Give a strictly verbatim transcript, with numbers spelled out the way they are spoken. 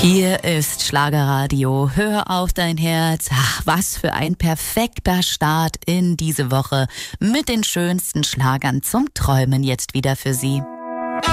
Hier ist Schlagerradio. Hör auf dein Herz. Ach, was für ein perfekter Start in diese Woche mit den schönsten Schlagern zum Träumen jetzt wieder für Sie.